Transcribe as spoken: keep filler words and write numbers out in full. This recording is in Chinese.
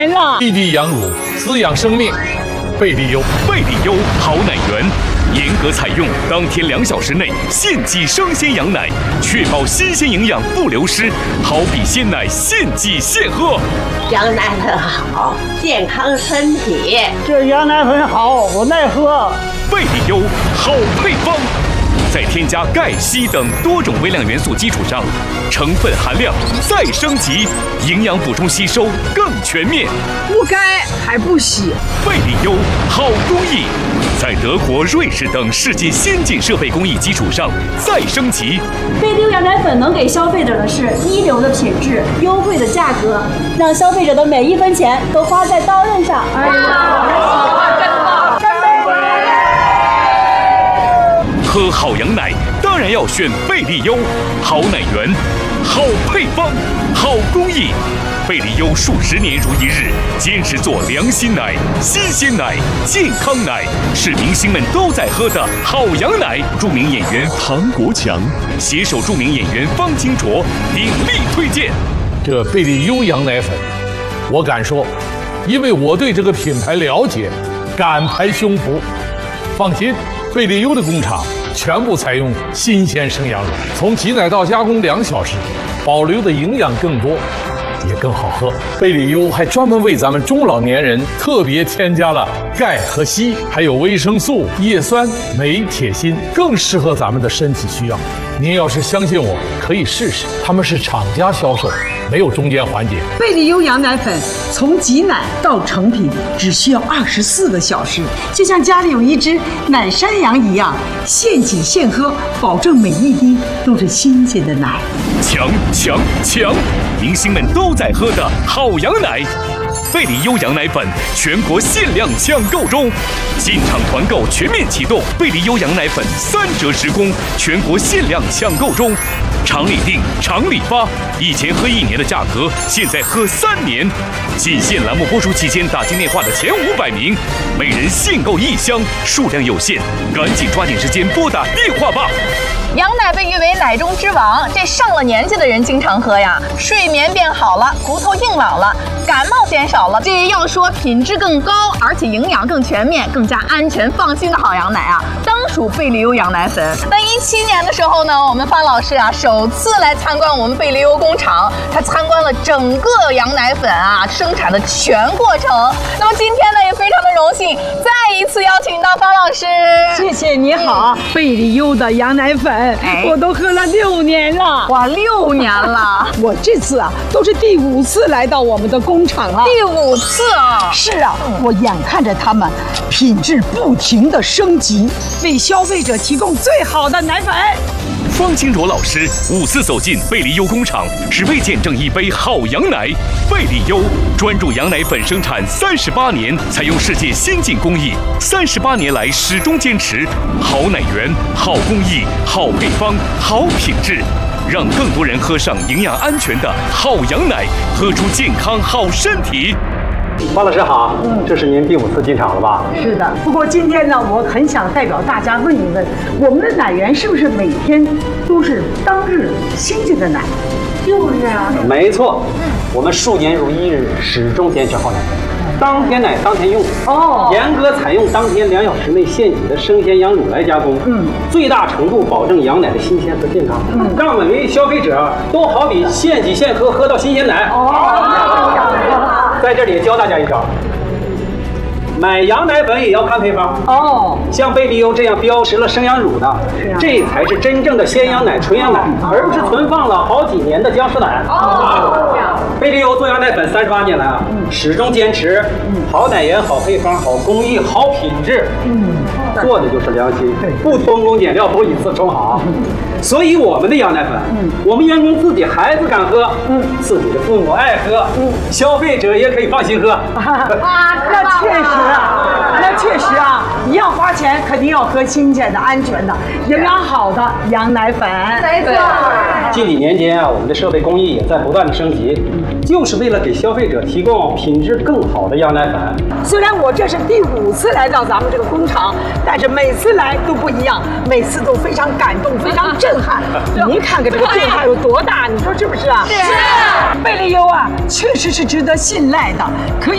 了。 滴滴羊乳滋养生命，贝利优， 贝利优好奶源，严格采用当天两小时内现挤生鲜羊奶，确保新鲜营养不流失，好比鲜奶现挤现喝。 羊奶粉好，健康身体。 这羊奶粉好，我爱喝。 贝利优好配方。在添加钙、硒等多种微量元素基础上，成分含量再升级，营养补充吸收更全面。 不该还不洗。 贝利优好工艺，在德国、瑞士等世界先进设备工艺基础上再升级。 贝利优羊奶粉能给消费者的是一流的品质、优惠的价格，让消费者的每一分钱都花在刀刃上。哎呀，真棒！干杯！ 喝好羊奶当然要选贝利优，好奶源，好配方，好工艺。贝利优数十年如一日，坚持做良心奶、新鲜奶、健康奶，是明星们都在喝的好羊奶。著名演员唐国强携手著名演员方清卓鼎力推荐这贝利优羊奶粉，我敢说，因为我对这个品牌了解，敢拍胸脯。放心，贝利优的工厂全部采用新鲜生羊乳，从挤奶到加工两小时，保留的营养更多，也更好喝。贝利优还专门为咱们中老年人特别添加了钙和硒，还有维生素、叶酸、镁、铁、锌，更适合咱们的身体需要。您要是相信我，可以试试，他们是厂家销售，没有中间环节。 贝利优羊奶粉从挤奶到成品只需要二十四个小时，就像家里有一只奶山羊一样，现挤现喝，保证每一滴都是新鲜的奶。 强强强！明星们都在喝的好羊奶。贝利优羊奶粉全国限量抢购中，进场团购全面启动，贝利优羊奶粉三折直供，全国限量抢购中，厂里订，厂里发，以前喝一年的价格，现在喝三年。仅限栏目播出期间打进电话的前五百名，每人限购一箱，数量有限，赶紧抓紧时间拨打电话吧。 羊奶被誉为奶中之王，这上了年纪的人经常喝呀，睡眠变好了，骨头硬朗了，感冒减少了。这要说品质更高，而且营养更全面、更加安全放心的好羊奶啊，当属贝利优羊奶粉。那一七年的时候呢，我们方老师啊首次来参观我们贝利优工厂，他参观了整个羊奶粉啊生产的全过程。那么今天呢，也非常的荣幸，再一次邀请到方老师。 谢谢你好，贝利优的羊奶粉。 哎、 我都喝了六年了， 哇，六年了！ 我这次啊都是第五次来到我们的工厂了， 第五次啊！ 是啊，嗯、我眼看着他们品质不停的升级，为消费者提供最好的奶粉。 方清卓老师五次走进贝利优工厂，只为见证一杯好羊奶。贝利优专注羊奶粉生产三十八年，采用世界先进工艺，三十八年来始终坚持好奶源、好工艺、好配方、好品质，让更多人喝上营养安全的好羊奶，喝出健康好身体。 方老师好，嗯，这是您第五次进场了吧？ 是的，不过今天呢，我很想代表大家问一问，我们的奶源是不是每天都是当日新鲜的奶？ 就是啊， 没错，我们数年如一日，始终坚持好奶粉，当天奶当天用。哦，严格采用当天两小时内现挤的生鲜羊乳来加工，嗯，最大程度保证羊奶的新鲜和健康，嗯，让每位消费者都好比现挤现喝，喝到新鲜奶。哦，在这里教大家一招。买羊奶粉也要看配方哦，像贝利优这样标识了生羊乳的，啊、这才是真正的鲜羊奶、纯羊奶，而不是存放了好几年的僵尸奶。哦，贝利优做羊奶粉三十八年来啊，嗯、始终坚持好奶源、好配方、好工艺、好品质，嗯，做的就是良心，不偷工减料，不以次充好。所以我们的羊奶粉，嗯，我们员工自己孩子敢喝，嗯，自己的父母爱喝，嗯，消费者也可以放心喝。啊， 那确实啊，那确实啊，你要花钱，肯定要喝新鲜的、安全的、营养好的羊奶粉。 没错。 近几年间啊，我们的设备工艺也在不断的升级，就是为了给消费者提供品质更好的羊奶粉。 虽然我这是第五次来到咱们这个工厂，但是每次来都不一样，每次都非常感动，非常震撼。您看看这个变化有多大，你说是不是啊？是。贝利优啊，确实是值得信赖的，可以。